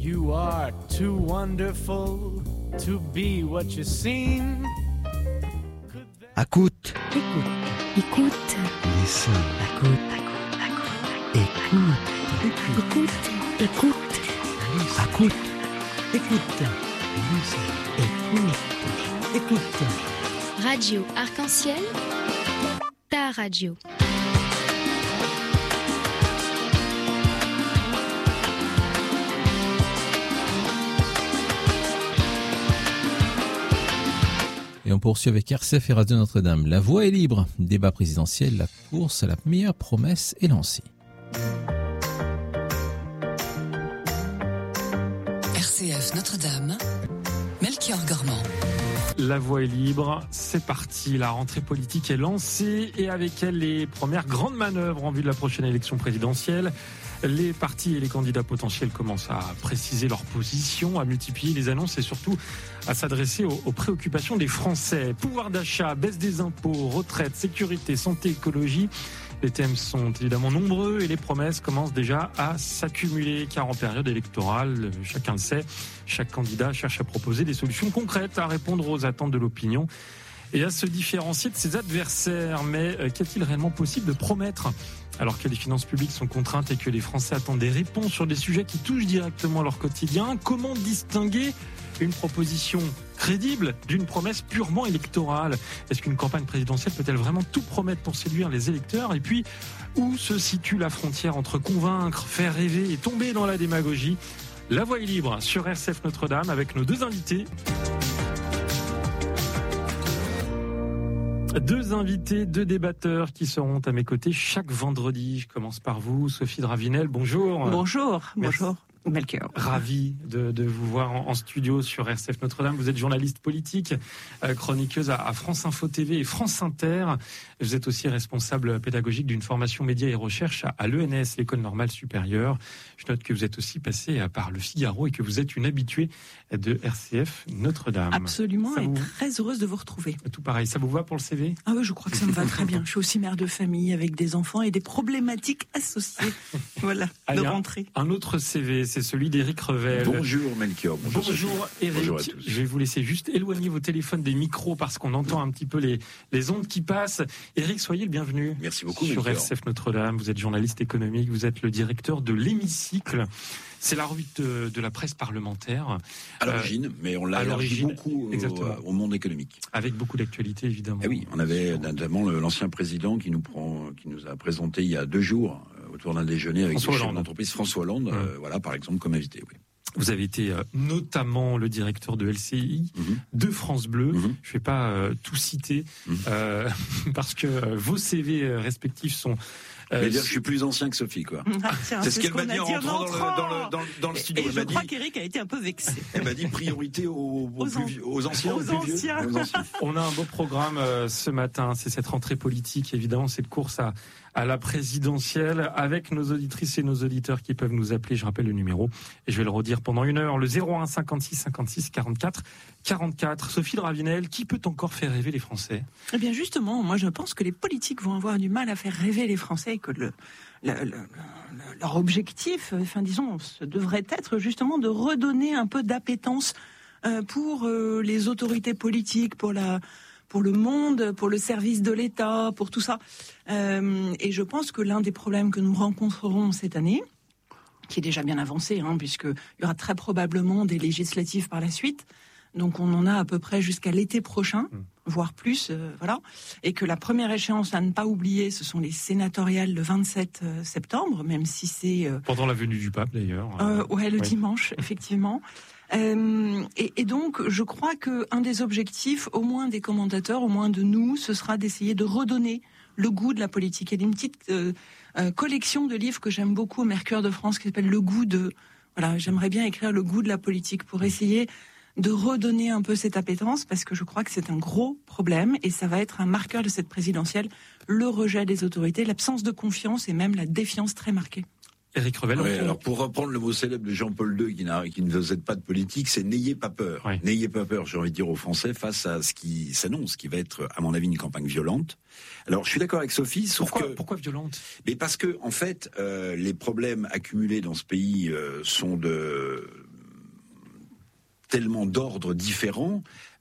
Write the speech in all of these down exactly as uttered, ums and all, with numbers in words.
You are too wonderful to be what you seem. Écoute. Écoute. Écoute. Listen. Écoute. Écoute. Écoute. Écoute. Écoute. Écoute. Listen. Écoute. Écoute. Radio Arc-en-Ciel, ta radio. Et on poursuit avec R C F et Radio Notre-Dame. La voie est libre. Débat présidentiel, la course à la meilleure promesse est lancée. R C F Notre-Dame, Melchior Gormand. La voie est libre, c'est parti, la rentrée politique est lancée et avec elle les premières grandes manœuvres en vue de la prochaine élection présidentielle. Les partis et les candidats potentiels commencent à préciser leur position, à multiplier les annonces et surtout à s'adresser aux, aux préoccupations des Français. Pouvoir d'achat, baisse des impôts, retraite, sécurité, santé, écologie. Les thèmes sont évidemment nombreux et les promesses commencent déjà à s'accumuler car en période électorale, chacun le sait, chaque candidat cherche à proposer des solutions concrètes à répondre aux attentes de l'opinion et à se différencier de ses adversaires. Mais qu'est-il réellement possible de promettre alors que les finances publiques sont contraintes et que les Français attendent des réponses sur des sujets qui touchent directement leur quotidien? Comment distinguer une proposition crédible d'une promesse purement électorale? Est-ce qu'une campagne présidentielle peut-elle vraiment tout promettre pour séduire les électeurs? Et puis, où se situe la frontière entre convaincre, faire rêver et tomber dans la démagogie? La voie est libre sur R C F Notre-Dame avec nos deux invités. Deux invités, deux débatteurs qui seront à mes côtés chaque vendredi. Je commence par vous, Sophie Dravinel, bonjour. Bonjour, Merci. bonjour. Melchior. Ravi de, de vous voir en, en studio sur R C F Notre-Dame. Vous êtes journaliste politique, euh, chroniqueuse à, à France Info T V et France Inter. Vous êtes aussi responsable pédagogique d'une formation médias et recherche à, à l'E N S, l'École Normale Supérieure. Je note que vous êtes aussi passé par Le Figaro et que vous êtes une habituée de R C F Notre-Dame. Absolument, Ça et vous... très heureuse de vous retrouver. Tout pareil, ça vous va pour le C V? Ah oui, je crois que ça me va très bien. Je suis aussi mère de famille avec des enfants et des problématiques associées. Voilà, Allez, de un, rentrée. Un autre C V, c'est celui d'Éric Revel. Bonjour Melchior. Bonjour, bonjour Éric. Bonjour à tous. Je vais vous laisser juste éloigner vos téléphones des micros parce qu'on entend un petit peu les, les ondes qui passent. Éric, soyez le bienvenu. Merci beaucoup sur Melchior. R C F Notre-Dame. Vous êtes journaliste économique, vous êtes le directeur de l'Hémicycle. C'est la revue de, de la presse parlementaire. À l'origine, euh, mais on l'a élargi beaucoup au, au monde économique. Avec beaucoup d'actualité, évidemment. Eh oui, on avait notamment l'ancien président qui nous prend, qui nous a présenté il y a deux jours autour d'un déjeuner avec François le chef Hollande. d'entreprise François Hollande. Mmh. Euh, voilà, par exemple, comme invité. Oui. Vous avez été euh, notamment le directeur de L C I, mmh. de France Bleu. Mmh. Je ne vais pas euh, tout citer mmh. euh, parce que euh, vos C V respectifs sont... Euh, mais dire que je suis plus ancien que Sophie, quoi. Ah, tiens, c'est ce qu'elle m'a dit en rentrant dans le, dans le, dans le, dans le studio. Et, et je elle crois dit, qu'Éric a été un peu vexé. Elle m'a dit priorité aux, aux, aux, plus vieux, aux anciens, aux, aux plus anciens. vieux. Aux anciens. On a un beau programme euh, ce matin. C'est cette rentrée politique, évidemment, cette course à, à la présidentielle avec nos auditrices et nos auditeurs qui peuvent nous appeler. Je rappelle le numéro et je vais le redire pendant une heure. Le zéro un cinquante-six cinquante-six quarante-quatre quarante-quatre. Sophie Dravinel, qui peut encore faire rêver les Français? Eh bien, justement, moi, je pense que les politiques vont avoir du mal à faire rêver les Français et que le, le, le, le leur objectif, enfin, disons, devrait être justement de redonner un peu d'appétence euh, pour euh, les autorités politiques, pour la, pour le monde, pour le service de l'État, pour tout ça. Euh, et je pense que l'un des problèmes que nous rencontrerons cette année, qui est déjà bien avancé, hein, puisqu'il y aura très probablement des législatives par la suite. Donc on en a à peu près jusqu'à l'été prochain, mmh. voire plus, euh, voilà. Et que la première échéance à ne pas oublier, ce sont les sénatoriales le vingt-sept septembre, même si c'est... Euh, Pendant la venue du pape, d'ailleurs. Euh, ouais, le oui. dimanche, effectivement. Euh, et, et donc, je crois qu'un des objectifs, au moins des commentateurs, au moins de nous, ce sera d'essayer de redonner le goût de la politique. Il y a une petite euh, euh, collection de livres que j'aime beaucoup au Mercure de France qui s'appelle Le goût de... Voilà, j'aimerais bien écrire Le goût de la politique pour essayer de redonner un peu cette appétence, parce que je crois que c'est un gros problème et ça va être un marqueur de cette présidentielle, le rejet des autorités, l'absence de confiance et même la défiance très marquée. Éric Revel. Oui, alors pour reprendre le mot célèbre de Jean-Paul deux qui, n'a, qui ne faisait pas de politique, c'est n'ayez pas peur. Oui. N'ayez pas peur, j'ai envie de dire aux Français, face à ce qui s'annonce, qui va être, à mon avis, une campagne violente. Alors, je suis d'accord avec Sophie, sauf pourquoi, que... Pourquoi violente? Mais parce que, en fait, euh, les problèmes accumulés dans ce pays euh, sont de... tellement d'ordres différents.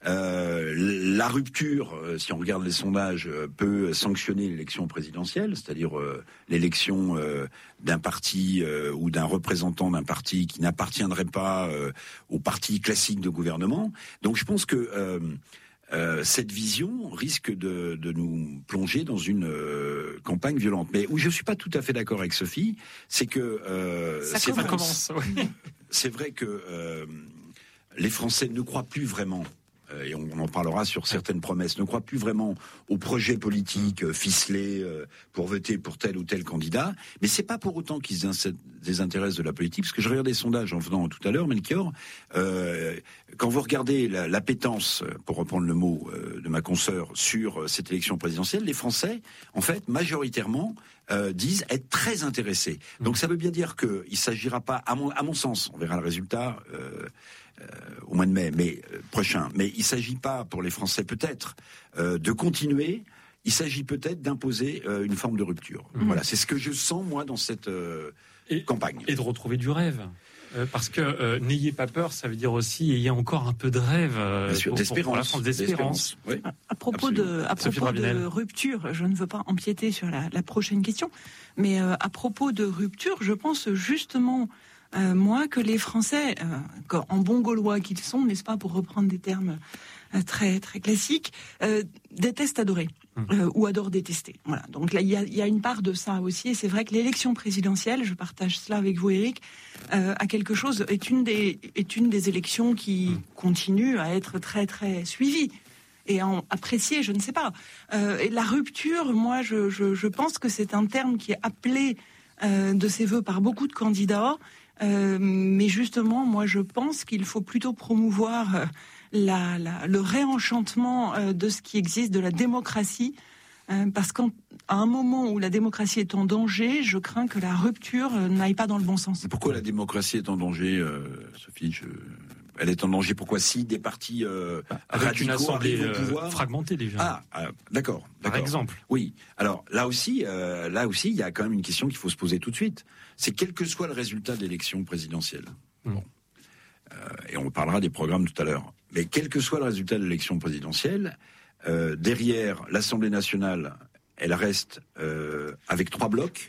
Euh, la rupture, euh, si on regarde les sondages, euh, peut sanctionner l'élection présidentielle, c'est-à-dire euh, l'élection euh, d'un parti euh, ou d'un représentant d'un parti qui n'appartiendrait pas euh, au parti classique de gouvernement. Donc je pense que euh, euh, cette vision risque de, de nous plonger dans une euh, campagne violente. Mais où je suis pas tout à fait d'accord avec Sophie, c'est que euh, ça c'est commence. vrai, Ouais. c'est vrai que euh, les Français ne croient plus vraiment, euh, et on, on en parlera sur certaines promesses, ne croient plus vraiment aux projets politiques euh, ficelés euh, pour voter pour tel ou tel candidat. Mais c'est pas pour autant qu'ils se désintéressent de la politique, parce que je regardais les sondages en venant tout à l'heure, Melchior. Euh, quand vous regardez la, l'appétence, pour reprendre le mot euh, de ma consoeur, sur euh, cette élection présidentielle, les Français, en fait, majoritairement, euh, disent être très intéressés. Donc ça veut bien dire qu'il s'agira pas, à mon, à mon sens, on verra le résultat. Euh, Euh, au mois de mai, mais euh, prochain. Mais il s'agit pas pour les Français peut-être euh, de continuer. Il s'agit peut-être d'imposer euh, une forme de rupture. Mmh. Voilà, c'est ce que je sens moi dans cette euh, et, campagne. Et de retrouver du rêve. Euh, parce que euh, n'ayez pas peur, ça veut dire aussi ayez encore un peu de rêve, euh, Bien sûr, pour, d'espérance, pour la France, d'espérance. d'espérance. Oui. À propos Absolument. de, à propos de rupture, je ne veux pas empiéter sur la, la prochaine question, mais euh, à propos de rupture, je pense justement. Euh, moi, que les Français, euh, en bons Gaulois qu'ils sont, n'est-ce pas, pour reprendre des termes euh, très très classiques, euh, détestent adorer euh, ou adorent détester. Voilà. Donc là, il y a, y a une part de ça aussi. Et c'est vrai que l'élection présidentielle, je partage cela avec vous, Éric, euh, a quelque chose est une des est une des élections qui continue à être très très suivie. Et en apprécié, je ne sais pas. Euh, et la rupture, moi, je, je, je pense que c'est un terme qui est appelé euh, de ses voeux par beaucoup de candidats. Euh, mais justement, moi, je pense qu'il faut plutôt promouvoir euh, la, la, le réenchantement euh, de ce qui existe, de la démocratie, euh, parce qu'à un moment où la démocratie est en danger, je crains que la rupture euh, n'aille pas dans le bon sens. Pourquoi la démocratie est en danger, euh, Sophie je... Elle est en danger. Pourquoi si des partis euh, avec une assemblée au pouvoir... euh, fragmentée déjà. Ah, ah d'accord, d'accord. Par exemple. Oui. Alors là aussi, euh, là aussi, il y a quand même une question qu'il faut se poser tout de suite. C'est quel que soit le résultat de l'élection présidentielle. Mmh. Bon. Euh, et on parlera des programmes tout à l'heure. Mais quel que soit le résultat de l'élection présidentielle, euh, derrière l'Assemblée nationale, elle reste euh, avec trois blocs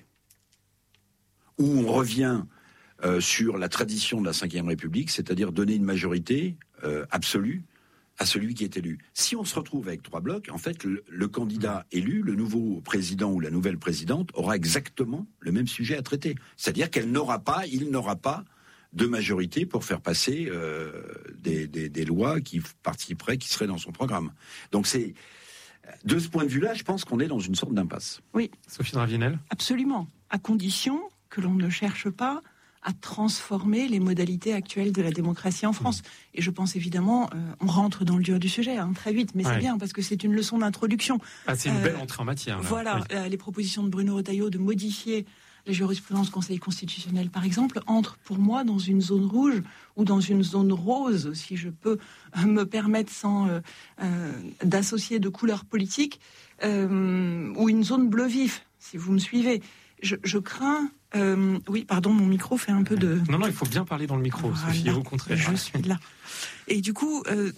où on revient. Euh, sur la tradition de la cinquième République, c'est-à-dire donner une majorité euh, absolue à celui qui est élu. Si on se retrouve avec trois blocs, en fait, le, le candidat élu, le nouveau président ou la nouvelle présidente, aura exactement le même sujet à traiter. C'est-à-dire qu'elle n'aura pas, il n'aura pas de majorité pour faire passer euh, des, des, des lois qui participeraient, qui seraient dans son programme. Donc c'est... De ce point de vue-là, je pense qu'on est dans une sorte d'impasse. Oui. Sophie Dravinel ? Absolument. À condition que l'on ne cherche pas à transformer les modalités actuelles de la démocratie en France. Mmh. Et je pense évidemment, euh, on rentre dans le dur du sujet hein, très vite, mais ouais. c'est bien parce que c'est une leçon d'introduction. Ah, c'est une euh, belle entrée en matière. Là. Voilà, oui. euh, les propositions de Bruno Retailleau de modifier la jurisprudence du Conseil constitutionnel, par exemple, entrent pour moi dans une zone rouge ou dans une zone rose, si je peux me permettre sans euh, euh, d'associer de couleurs politiques, euh, ou une zone bleu vif, si vous me suivez. Je, je crains... Euh, oui, pardon, mon micro fait un peu de... Non, non, il faut bien parler dans le micro, voilà, Sophie, au contraire. Je suis là. Et du coup, euh,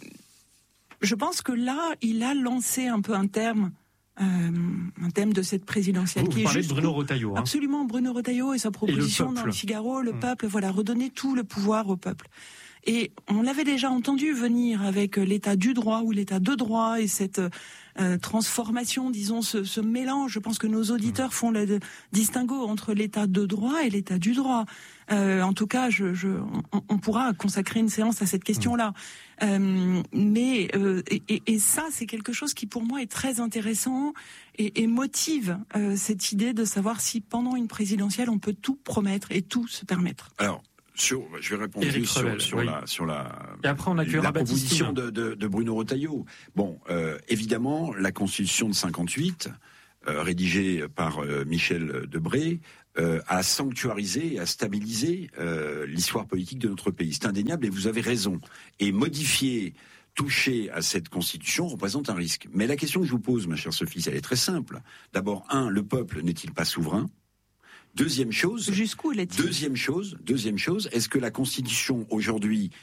je pense que là, il a lancé un peu un terme, euh, un thème de cette présidentielle. Vous, qui vous est parlez juste de Bruno Retailleau. Hein. Absolument, Bruno Retailleau et sa proposition et dans le Figaro, le mmh. peuple, voilà, redonner tout le pouvoir au peuple. Et on l'avait déjà entendu venir avec l'état du droit ou l'état de droit et cette euh, transformation, disons, ce, ce mélange. Je pense que nos auditeurs font le distinguo entre l'état de droit et l'état du droit. Euh, en tout cas, je, je, on, on pourra consacrer une séance à cette question-là. Euh, mais euh, et, et ça, c'est quelque chose qui pour moi est très intéressant et, et motive euh, cette idée de savoir si pendant une présidentielle on peut tout promettre et tout se permettre. Alors. Sur, je vais répondre Éric sur, Revel, sur, oui. la, sur la, et après on la proposition de, de, de Bruno Retailleau. Bon, euh, évidemment, la Constitution de cinquante-huit, euh, rédigée par euh, Michel Debré, euh, a sanctuarisé et a stabilisé euh, l'histoire politique de notre pays. C'est indéniable et vous avez raison. Et modifier, toucher à cette Constitution représente un risque. Mais la question que je vous pose, ma chère Sophie, elle est très simple. D'abord, un, le peuple n'est-il pas souverain ? Deuxième chose, jusqu'où l'est-il ? Deuxième chose, deuxième chose, est-ce que la Constitution aujourd'hui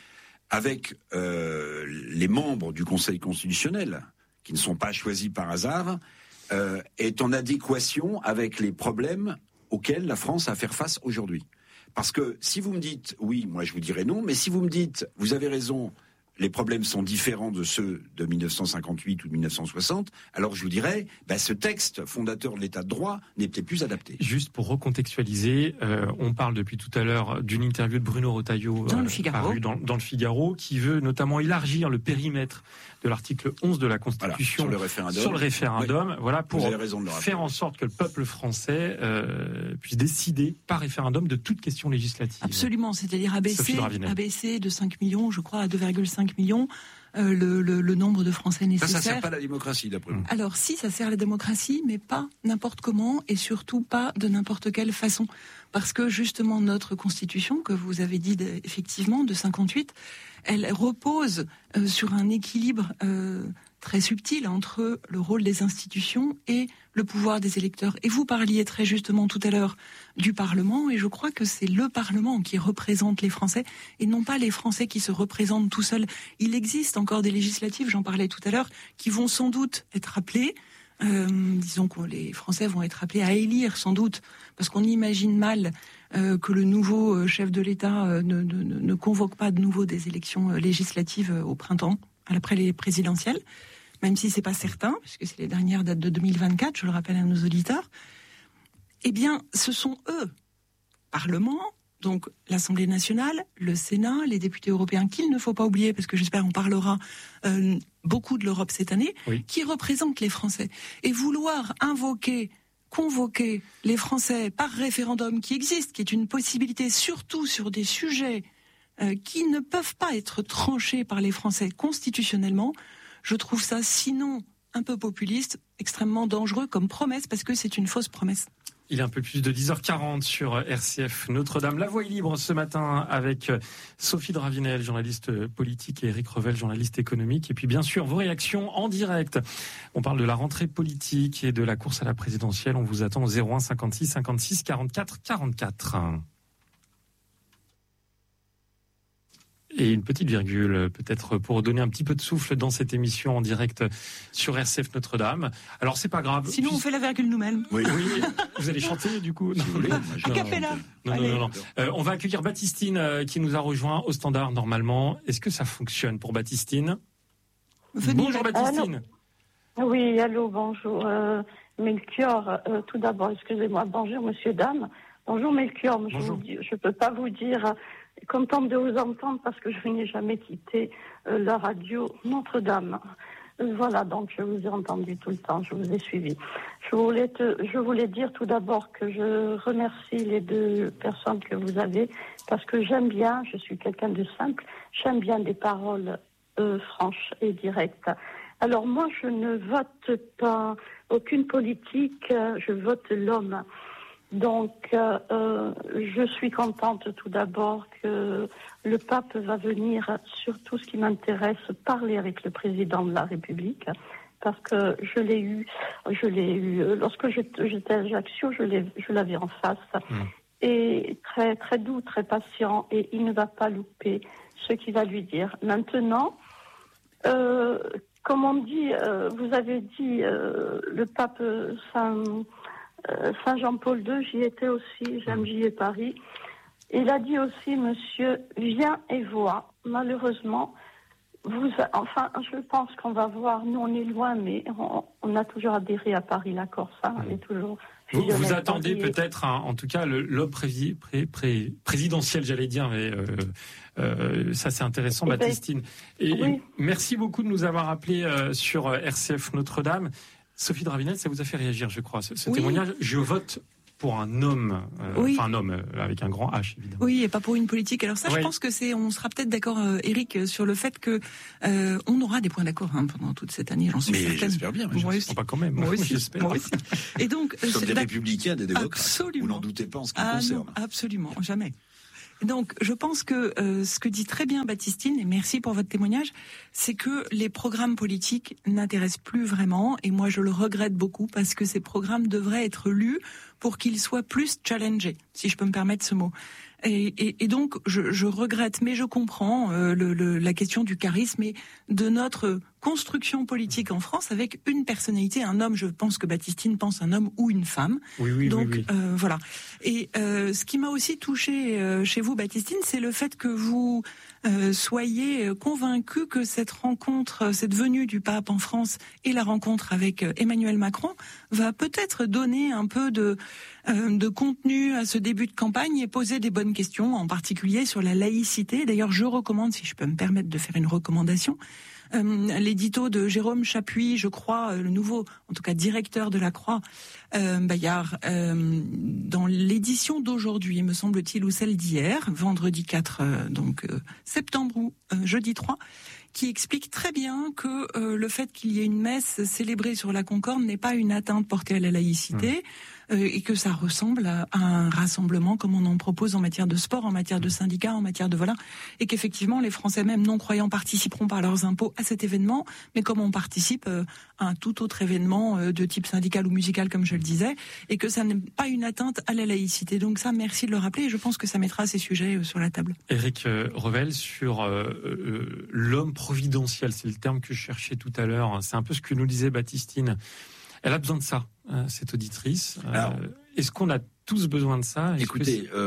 avec euh, les membres du Conseil constitutionnel, qui ne sont pas choisis par hasard, euh, est en adéquation avec les problèmes auxquels la France a à faire face aujourd'hui. Parce que si vous me dites oui, moi je vous dirais non, mais si vous me dites vous avez raison, les problèmes sont différents de ceux de mille neuf cent cinquante-huit ou de mille neuf cent soixante, alors je vous dirais, bah, ce texte fondateur de l'état de droit n'est peut-être plus adapté. Juste pour recontextualiser, euh, on parle depuis tout à l'heure d'une interview de Bruno Retailleau dans, euh, le Figaro. Paru dans, dans le Figaro, qui veut notamment élargir le périmètre de l'article onze de la Constitution voilà, sur le référendum, sur le référendum oui. voilà, pour faire en sorte que le peuple français euh, puisse décider par référendum de toute question législative. Absolument, c'est-à-dire abaisser, abaisser de cinq millions, je crois, à deux virgule cinq millions, euh, le, le, le nombre de Français nécessaires. Ça, ça sert pas à la démocratie, d'après vous. Alors si, ça sert à la démocratie, mais pas n'importe comment et surtout pas de n'importe quelle façon. Parce que justement, notre Constitution, que vous avez dit de, effectivement, de cinquante-huit, elle repose euh, sur un équilibre euh, très subtil entre le rôle des institutions et le pouvoir des électeurs. Et vous parliez très justement tout à l'heure du Parlement, et je crois que c'est le Parlement qui représente les Français, et non pas les Français qui se représentent tout seuls. Il existe encore des législatives, j'en parlais tout à l'heure, qui vont sans doute être appelées. Euh, disons que les Français vont être appelés à élire sans doute, parce qu'on imagine mal euh, que le nouveau chef de l'État euh, ne, ne, ne convoque pas de nouveau des élections législatives au printemps, après les présidentielles, même si c'est pas certain, puisque c'est les dernières dates de deux mille vingt-quatre, je le rappelle à nos auditeurs. Eh bien, ce sont eux, Parlement, donc l'Assemblée nationale, le Sénat, les députés européens, qu'il ne faut pas oublier, parce que j'espère on parlera euh, beaucoup de l'Europe cette année, oui. qui représentent les Français. Et vouloir invoquer, convoquer les Français par référendum qui existe, qui est une possibilité surtout sur des sujets euh, qui ne peuvent pas être tranchés par les Français constitutionnellement, je trouve ça sinon un peu populiste, extrêmement dangereux comme promesse, parce que c'est une fausse promesse. Il est un peu plus de dix heures quarante sur R C F Notre-Dame. La voix est libre ce matin avec Sophie Dravinel, journaliste politique, et Éric Revel, journaliste économique. Et puis bien sûr, vos réactions en direct. On parle de la rentrée politique et de la course à la présidentielle. On vous attend au zéro un cinquante-six cinquante-six quarante-quatre quarante-quatre. Et une petite virgule, peut-être pour donner un petit peu de souffle dans cette émission en direct sur R C F Notre-Dame. Alors, c'est pas grave. Sinon, on fait la virgule nous-mêmes. Oui, oui. Vous allez chanter, du coup? Si vous voulez. A cappella. Non, non, non, non. Euh, on va accueillir Baptistine, euh, qui nous a rejoint au standard, normalement. Est-ce que ça fonctionne pour Baptistine? Venez. Bonjour, Baptistine. Allô. Oui, allô, bonjour. Euh, Melchior, euh, tout d'abord, excusez-moi. Bonjour, monsieur, dame. Bonjour, Melchior. Bonjour. Je ne peux pas vous dire... Contente de vous entendre parce que je n'ai jamais quitté euh, la radio Notre-Dame. Euh, voilà, donc je vous ai entendu tout le temps, je vous ai suivi. Je voulais, te, je voulais dire tout d'abord que je remercie les deux personnes que vous avez parce que j'aime bien, je suis quelqu'un de simple, j'aime bien des paroles euh, franches et directes. Alors moi, je ne vote pas aucune politique, je vote l'homme. Donc, euh, euh, je suis contente tout d'abord que le pape va venir sur tout ce qui m'intéresse, parler avec le président de la République, parce que je l'ai eu, je l'ai eu lorsque j'étais à Ajaccio, je l'ai, je l'avais en face, mmh. et très très doux, très patient, et il ne va pas louper ce qu'il va lui dire. Maintenant, euh, comme on dit, euh, vous avez dit euh, le pape Saint Saint Jean-Paul deux, j'y étais aussi, j'aime, j'y ai Paris. Il a dit aussi, monsieur, viens et vois. Malheureusement, vous, enfin, je pense qu'on va voir, nous on est loin, mais on, on a toujours adhéré à Paris, la Corse, hein, on est toujours... Vous, vous attendez peut-être, hein, en tout cas, le l'aube pré, pré, pré, présidentiel, j'allais dire, mais euh, euh, ça c'est intéressant, et Baptistine. Et, oui. et merci beaucoup de nous avoir appelés euh, sur R C F Notre-Dame. Sophie Dravinel, ça vous a fait réagir, je crois, ce, ce oui. témoignage. Je vote pour un homme, euh, oui. enfin un homme euh, avec un grand H, évidemment. Oui, et pas pour une politique. Alors ça, oui. je pense que c'est, on sera peut-être d'accord, euh, Éric, sur le fait que euh, on aura des points d'accord hein, pendant toute cette année, j'en suis mais certaine. J'espère bien. Moi aussi. Pas quand même. Moi aussi. J'espère. Moi aussi. Et donc, nous sommes des républicains, des démocrates. Absolument. Vous n'en doutez pas en ce qui ah, concerne. Non, absolument, jamais. Donc, je pense que euh, ce que dit très bien Baptistine, et merci pour votre témoignage, c'est que les programmes politiques n'intéressent plus vraiment, et moi je le regrette beaucoup, parce que ces programmes devraient être lus pour qu'ils soient plus challengés, si je peux me permettre ce mot. Et, et, et donc, je, je regrette, mais je comprends euh, le, le, la question du charisme et de notre construction politique en France avec une personnalité, un homme. Je pense que Baptistine pense un homme ou une femme. Oui, oui, donc oui, oui. Euh, voilà. Et euh, ce qui m'a aussi touché euh, chez vous, Baptistine, c'est le fait que vous euh, soyez convaincu que cette rencontre, cette venue du pape en France et la rencontre avec Emmanuel Macron va peut-être donner un peu de euh, de contenu à ce début de campagne et poser des bonnes questions, en particulier sur la laïcité. D'ailleurs, je recommande, si je peux me permettre de faire une recommandation, Euh, l'édito de Jérôme Chapuis, je crois, euh, le nouveau, en tout cas directeur de la Croix, euh, Bayard, euh, dans l'édition d'aujourd'hui, me semble-t-il, ou celle d'hier, vendredi quatre, euh, donc euh, septembre ou euh, jeudi trois, qui explique très bien que euh, le fait qu'il y ait une messe célébrée sur la Concorde n'est pas une atteinte portée à la laïcité. Mmh. Euh, et que ça ressemble à, à un rassemblement comme on en propose en matière de sport, en matière de syndicats, en matière de voilà, et qu'effectivement les Français même non-croyants participeront par leurs impôts à cet événement, mais comme on participe euh, à un tout autre événement euh, de type syndical ou musical, comme je le disais, et que ça n'est pas une atteinte à la laïcité. Donc ça, merci de le rappeler, et je pense que ça mettra ces sujets euh, sur la table. Éric euh, Revel, sur euh, euh, l'homme providentiel, c'est le terme que je cherchais tout à l'heure, c'est un peu ce que nous disait Baptistine. Elle a besoin de ça, cette auditrice. Alors, euh, est-ce qu'on a tous besoin de ça? Est-ce écoutez, que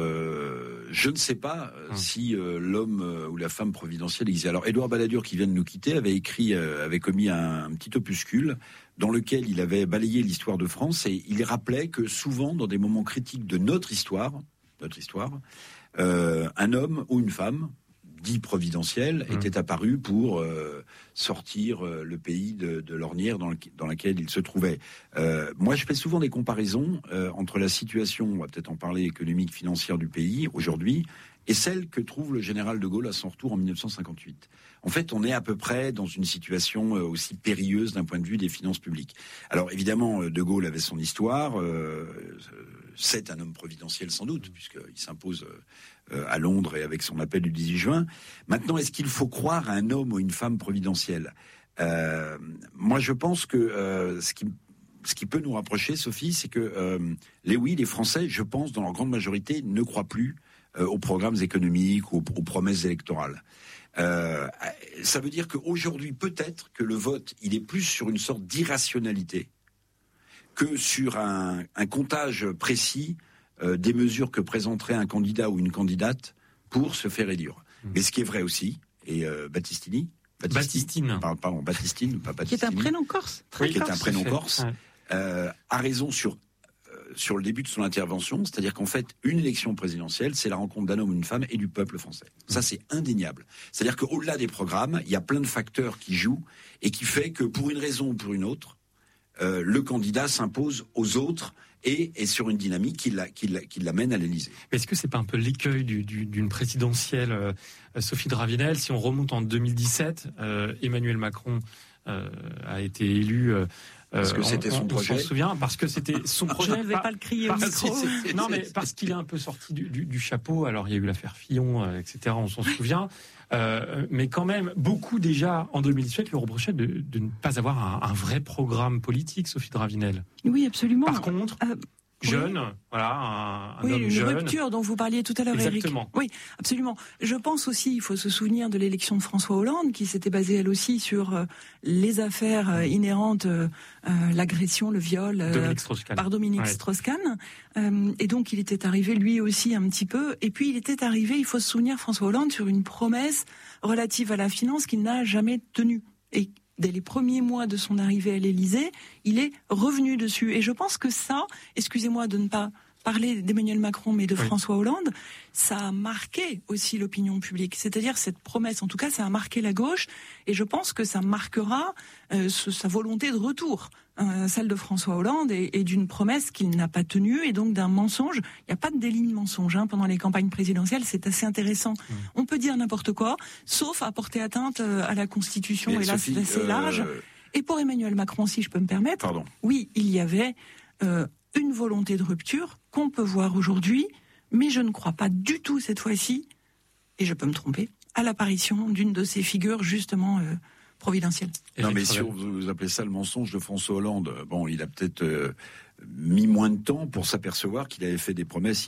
euh, je ne sais pas hum. si euh, l'homme euh, ou la femme providentielle existe. Alors, Édouard Balladur, qui vient de nous quitter, avait écrit, euh, avait commis un, un petit opuscule dans lequel il avait balayé l'histoire de France et il rappelait que souvent, dans des moments critiques de notre histoire, notre histoire, euh, un homme ou une femme dit providentiel, mmh. était apparu pour euh, sortir euh, le pays de, de l'ornière dans, le, dans laquelle il se trouvait. Euh, moi, je fais souvent des comparaisons euh, entre la situation, on va peut-être en parler, économique, financière du pays aujourd'hui, et celle que trouve le général de Gaulle à son retour en mille neuf cent cinquante-huit. En fait, on est à peu près dans une situation euh, aussi périlleuse d'un point de vue des finances publiques. Alors, évidemment, de Gaulle avait son histoire, euh, c'est un homme providentiel sans doute, puisqu'il s'impose euh, à Londres et avec son appel du dix-huit juin. Maintenant, est-ce qu'il faut croire à un homme ou une femme providentielle ? euh, Moi, je pense que euh, ce qui, ce qui peut nous rapprocher, Sophie, c'est que euh, les oui, les Français, je pense, dans leur grande majorité, ne croient plus euh, aux programmes économiques, aux, aux promesses électorales. Euh, ça veut dire qu'aujourd'hui, peut-être que le vote, il est plus sur une sorte d'irrationalité que sur un, un comptage précis euh, des mesures que présenterait un candidat ou une candidate pour se faire élire. Mmh. Mais ce qui est vrai aussi, et euh, Battistini, Battistine, Battistine. Pardon, pardon, Battistine, pas Battistini, qui est un prénom corse, très oui, qui corse, est un prénom corse, ouais. euh, a raison sur euh, sur le début de son intervention, c'est-à-dire qu'en fait, une élection présidentielle, c'est la rencontre d'un homme ou d'une femme et du peuple français. Mmh. Ça, c'est indéniable. C'est-à-dire qu'au-delà des programmes, il y a plein de facteurs qui jouent et qui fait que pour une raison ou pour une autre, Euh, le candidat s'impose aux autres et est sur une dynamique qui, la, qui, la, qui l'amène à l'Élysée. Mais est-ce que c'est pas un peu l'écueil du, du, d'une présidentielle, euh, Sophie de Ravenel? Si on remonte en deux mille dix-sept, euh, Emmanuel Macron euh, a été élu. Euh, parce que c'était on, son on, projet. On s'en souvient, parce que c'était son projet. Je ne vais pas, pas le crier au micro. Non, mais parce qu'il est un peu sorti du, du, du chapeau. Alors, il y a eu l'affaire Fillon, euh, et cetera. On s'en souvient. Euh, mais quand même, beaucoup déjà en deux mille dix-huit lui reprochaient de, de ne pas avoir un, un vrai programme politique, Sophie de Ravenel. Oui, absolument. Par contre, euh, jeune, oui. voilà, un, un oui, homme une jeune. rupture dont vous parliez tout à l'heure, Éric. Exactement. Oui, absolument. Je pense aussi, il faut se souvenir de l'élection de François Hollande, qui s'était basée elle aussi sur euh, les affaires euh, inhérentes, euh, euh, l'agression, le viol euh, Dominique Strauss-Kahn. par Dominique ouais. Strauss-Kahn. Euh, et donc, il était arrivé lui aussi un petit peu. Et puis, il était arrivé, il faut se souvenir, François Hollande, sur une promesse relative à la finance qu'il n'a jamais tenue. Et dès les premiers mois de son arrivée à l'Élysée, il est revenu dessus. Et je pense que ça, excusez-moi de ne pas parler d'Emmanuel Macron, mais de oui. François Hollande, ça a marqué aussi l'opinion publique. C'est-à-dire cette promesse, en tout cas, ça a marqué la gauche, et je pense que ça marquera euh, ce, sa volonté de retour, euh, celle de François Hollande, et, et d'une promesse qu'il n'a pas tenue, et donc d'un mensonge. Il n'y a pas de délit de mensonge hein, pendant les campagnes présidentielles, c'est assez intéressant. Mmh. On peut dire n'importe quoi, sauf à porter atteinte à la Constitution, mais et là, Sophie, c'est assez euh... large. Et pour Emmanuel Macron, si je peux me permettre, Pardon. oui, il y avait... Euh, une volonté de rupture qu'on peut voir aujourd'hui, mais je ne crois pas du tout cette fois-ci, et je peux me tromper, à l'apparition d'une de ces figures justement euh, providentielles. Non mais si vous appelez ça le mensonge de François Hollande, bon, il a peut-être euh, mis moins de temps pour s'apercevoir qu'il avait fait des promesses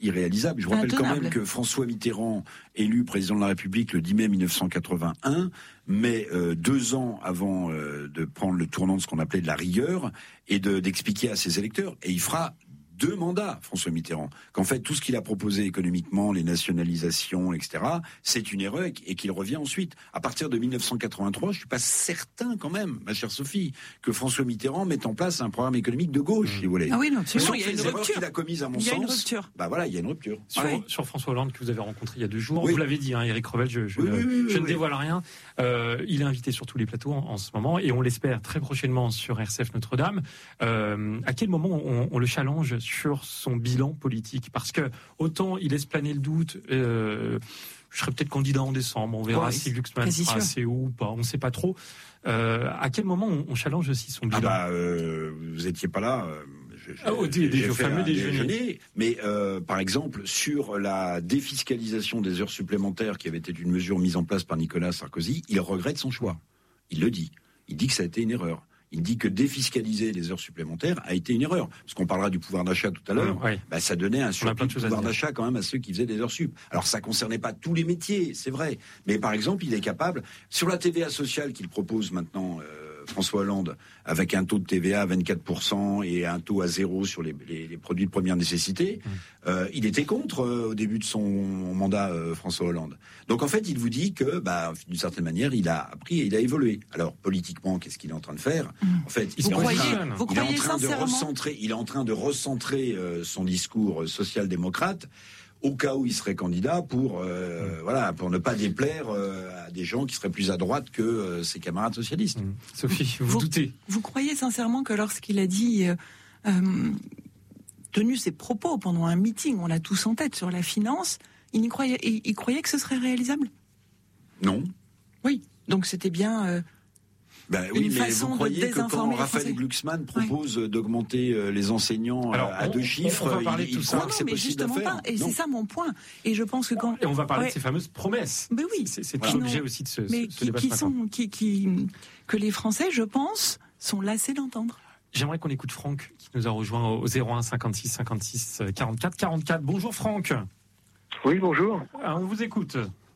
irréalisable. Je vous rappelle Intenable. quand même que François Mitterrand, élu président de la République le dix mai mille neuf cent quatre-vingt-un, mais euh, deux ans avant euh, de prendre le tournant de ce qu'on appelait de la rigueur et de, d'expliquer à ses électeurs, et il fera deux mandats, François Mitterrand, qu'en fait tout ce qu'il a proposé économiquement, les nationalisations, et cetera, c'est une erreur et qu'il revient ensuite. À partir de mille neuf cent quatre-vingt-trois, je suis pas certain quand même, ma chère Sophie, que François Mitterrand mette en place un programme économique de gauche, si vous voulez. Ah oui, non, absolument, il y a une rupture qu'il a commise à mon il y a sens. une rupture. Bah voilà, il y a une rupture. Sur, Ouais. sur François Hollande que vous avez rencontré il y a deux jours, Oui. vous l'avez dit, hein, Éric Revel, je, je, Oui, oui, oui, je oui, ne oui. dévoile rien. Euh, il est invité sur tous les plateaux en, en ce moment et on l'espère très prochainement sur R C F Notre-Dame. Euh, à quel moment on, on le challenge sur son bilan politique? Parce que autant il laisse planer le doute, euh, je serai peut-être candidat en décembre, on verra Ouais, si Glucksmann quasi sera sûr. assez haut ou pas, on ne sait pas trop. Euh, à quel moment on, on challenge aussi son bilan? Ah bah, euh, vous étiez pas là. euh, je- je- Ah, au dé- j'ai déjeuner, au fait fameux un déjeuner. Mais euh, par exemple, sur la défiscalisation des heures supplémentaires, qui avait été une mesure mise en place par Nicolas Sarkozy, il regrette son choix. Il le dit. Il dit que ça a été une erreur. Il dit que défiscaliser les heures supplémentaires a été une erreur. Parce qu'on parlera du pouvoir d'achat tout à l'heure. Mmh, ouais. Bah, ça donnait un plein surplus de de choses à pouvoir dire. d'achat quand même à ceux qui faisaient des heures sup. Alors ça concernait pas tous les métiers, c'est vrai. Mais par exemple, il est capable, sur la T V A sociale qu'il propose maintenant, euh, François Hollande, avec un taux de T V A à vingt-quatre pour cent et un taux à zéro sur les, les, les produits de première nécessité, Mmh. euh, il était contre euh, au début de son mandat, euh, François Hollande. Donc en fait, il vous dit que, bah, d'une certaine manière, il a appris et il a évolué. Alors politiquement, qu'est-ce qu'il est en train de faire? En fait, il Vous est en croyez, train, vous il est en croyez train de sincèrement recentrer, il est en train de recentrer euh, son discours euh, social-démocrate au cas où il serait candidat pour euh, voilà pour ne pas déplaire euh, à des gens qui seraient plus à droite que euh, ses camarades socialistes. Mmh. Sophie, vous, Vous- doutez? Vous croyez sincèrement que lorsqu'il a dit, euh, euh, tenu ses propos pendant un meeting, on l'a tous en tête sur la finance, il, y croyait, il, il croyait que ce serait réalisable? Non. Oui. Donc c'était bien. euh, Ben Une oui, mais façon vous de croyez que quand désinformer les Raphaël Français. Glucksmann propose d'augmenter euh, les enseignants Alors, euh, à on- deux on- chiffres, on va parler il, de tout il ça. croit non, que c'est mais possible à justement faire? pas. Et Non. c'est ça mon point. Et je pense que quand. Et on va parler Ouais. de ces fameuses promesses. Mais oui. C'est, c'est Qui tout l'objet n'ont- aussi de ce, Mais ce, ce qui, débat qui ce matin. sont, qui, qui, que les Français, je pense, sont lassés d'entendre. J'aimerais qu'on écoute Franck qui nous a rejoint au zéro un cinquante-six cinquante-six quarante-quatre quarante-quatre. Bonjour Franck. Oui, bonjour. Ah, on vous écoute.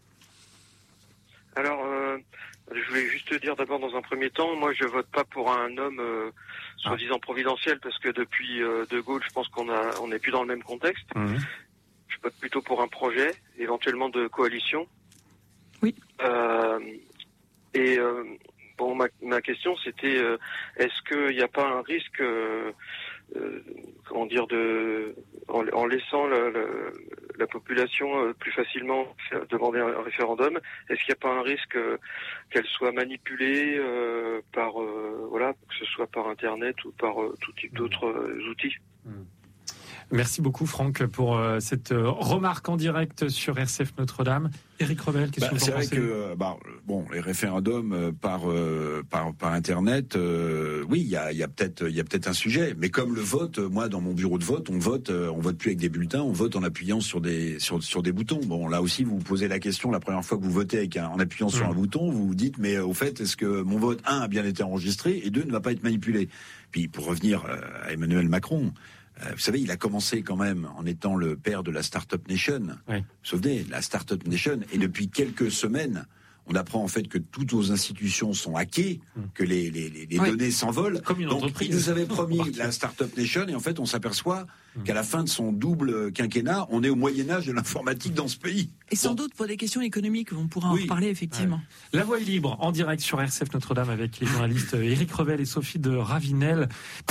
Alors, euh, je voulais juste te dire d'abord dans un premier temps, moi je vote pas pour un homme euh, soi-disant providentiel parce que depuis euh, De Gaulle, je pense qu'on a on n'est plus dans le même contexte. Mmh. Je vote plutôt pour un projet, éventuellement de coalition. Oui. Euh, et euh, bon, ma, ma question c'était, euh, est-ce qu'il n'y a pas un risque, euh, euh, comment dire, de en, en laissant le, le, la population euh, plus facilement faire, demander un, un référendum, est-ce qu'il n'y a pas un risque euh, qu'elle soit manipulée euh, par, euh, voilà, que ce soit par Internet ou par euh, tout type d'autres euh, outils? Merci beaucoup Franck pour euh, cette euh, remarque en direct sur R C F Notre-Dame. Éric Revel, qu'est-ce Bah, que vous c'est en vrai pensez? que euh, bah, bon, les référendums euh, par, euh, par par internet, euh, oui, il y a, il y a peut-être il y a peut-être un sujet. Mais comme le vote, euh, moi dans mon bureau de vote, on vote, euh, on vote plus avec des bulletins, on vote en appuyant sur des sur sur des boutons. Bon, là aussi, vous vous posez la question la première fois que vous votez avec un, en appuyant sur Mmh. un bouton, vous vous dites mais euh, au fait, est-ce que mon vote un a bien été enregistré et deux ne va pas être manipulé? Puis pour revenir euh, à Emmanuel Macron. Euh, vous savez, il a commencé quand même en étant le père de la Startup Nation. Oui. Vous vous souvenez, la Startup Nation. Et depuis quelques semaines, on apprend en fait que toutes nos institutions sont hackées, que les, les, les, les Oui. données s'envolent. Comme une Donc, entreprise. il nous avait promis la Startup Nation et en fait, on s'aperçoit qu'à la fin de son double quinquennat, on est au Moyen-Âge de l'informatique dans ce pays. Et sans Bon. doute pour des questions économiques, on pourra Oui. en reparler effectivement. La voix est libre en direct sur R C F Notre-Dame avec les journalistes Éric Revel et Sophie de Ravinel.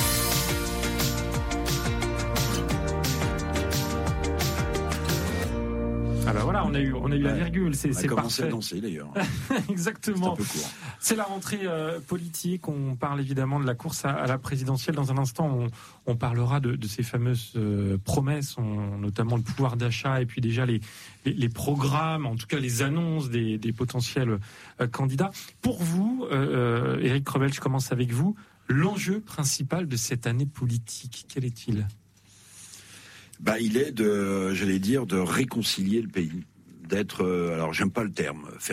Ah bah voilà, on a eu, on a eu la Ouais. virgule, c'est, On a c'est commencé parfait. à danser d'ailleurs. C'est un Exactement. peu court. C'est la rentrée euh, politique. On parle évidemment de la course à, à la présidentielle. Dans un instant, on, on parlera de, de ces fameuses euh, promesses, on- notamment le pouvoir d'achat et puis déjà les, les, les programmes, en tout cas les annonces des, des potentiels euh, candidats. Pour vous, euh, euh, Éric Revel, je commence avec vous. L'enjeu principal de cette année politique, quel est-il ? Bah, il est de, j'allais dire, de réconcilier le pays, d'être. Euh, alors, j'aime pas le terme, faire